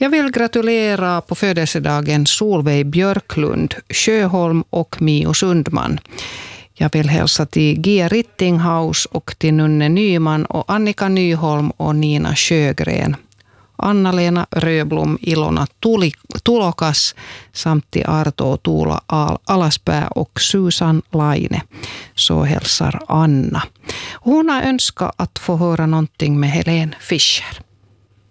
Jag vill gratulera på födelsedagen Solveig Björklund, Sjöholm och Mio Sundman. Jag vill hälsa till Gia Rittinghaus och till Nunne Nyman och Annika Nyholm och Nina Sjögren. Anna-Lena Röblom, Ilona Tulokas samt till Arto och Tuula Alaspää och Susan Laine. Så hälsar Anna. Hon har önskat att få höra någonting med Helene Fischer.